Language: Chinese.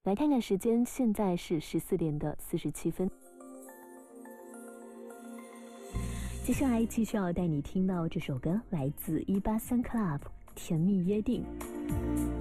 来看看时间，现在是14:47。接下来继续要带你听到这首歌，来自183 Club《甜蜜约定》。